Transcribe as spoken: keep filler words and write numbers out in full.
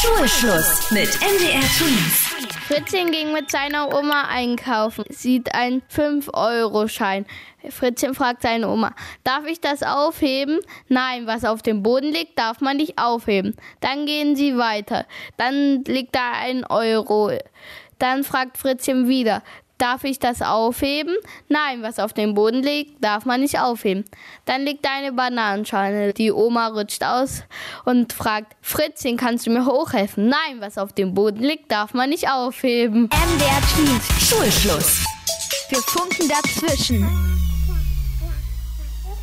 Schulschluss mit M D R Twins. Fritzchen ging mit seiner Oma einkaufen, sieht einen fünf Euro Schein. Fritzchen fragt seine Oma, darf ich das aufheben? Nein, was auf dem Boden liegt, darf man nicht aufheben. Dann gehen sie weiter. Dann liegt da ein Euro. Dann fragt Fritzchen wieder, darf ich das aufheben? Nein, was auf dem Boden liegt, darf man nicht aufheben. Dann liegt da eine Bananenschale. Die Oma rutscht aus und fragt, Fritzchen, kannst du mir hochhelfen? Nein, was auf dem Boden liegt, darf man nicht aufheben. M D R Twins. Schulschluss. Wir funken dazwischen.